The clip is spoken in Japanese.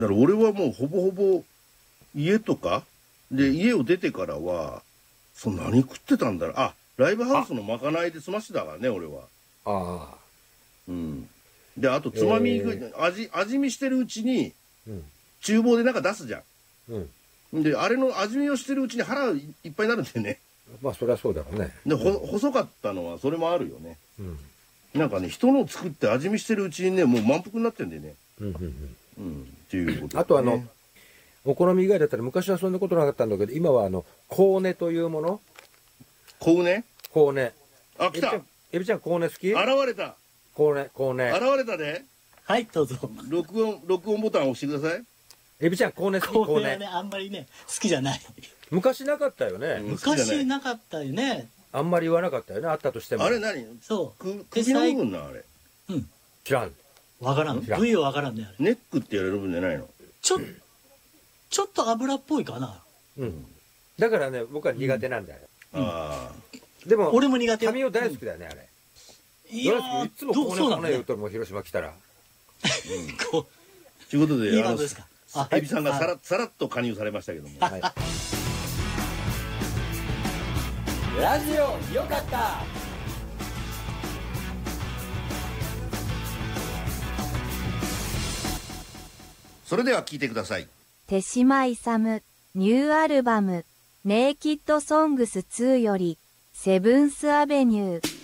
だから俺はもうほぼほぼ家とかで、家を出てからは何食ってたんだろう。ライブハウスのまかないで済ましてたからね、俺は。 ああ。 うん。で、あとつまみ、味見してるうちに、厨房でなんか出すじゃん。で、あれの味見をしてるうちに腹いっぱいになるんだよね。 まあそりゃそうだろうね。 で、細かったのはそれもあるよね。なんかね、人のを作って味見してるうちにね、もう満腹になってんだよね。っていうこと、ね。 あとお好み以外だったら昔はそんなことなかったんだけど、今はコウネというもの。 コウネ？ コウネ。 来た。 エビちゃんコウネ好き？ 現れた。 コウネ。 現れたね。 はい、どうぞ。 録音ボタンを押してください。 エビちゃんコウネ好き？ コウネはね、あんまりね、好きじゃない。 昔なかったよね。 昔なかったよね。 あんまり言わなかったよね、あったとしても。 あれ何？ そう。 首の部分なあれ。 知らん。 わからん。部位はわからんね、あれ。 ネックってやれる部分じゃないの？ ちょっと油っぽいかな。 だからね、僕は苦手なんだよ。でも、 俺も苦手。 民生大好きだよね、あれ。いつもコウネ言うと、もう広島来たら。 ということで、 いいバンドですか。 エビさんがさらっと加入されましたけども。 ラジオよかった。 それでは聞いてください。 手島勇ニューアルバムネイキッドソングス2よりセブンスアベニュー。